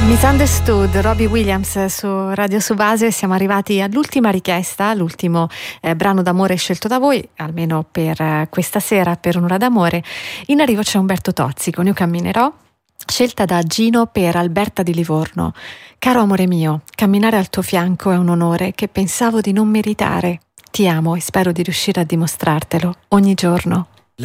Misunderstood, Robbie Williams su Radio Subasio, e siamo arrivati all'ultima richiesta, l'ultimo brano d'amore scelto da voi, almeno per questa sera, per un'ora d'amore. In arrivo c'è Umberto Tozzi con Io camminerò, scelta da Gino per Alberta di Livorno. Caro amore mio, camminare al tuo fianco è un onore che pensavo di non meritare. Ti amo e spero di riuscire a dimostrartelo ogni giorno.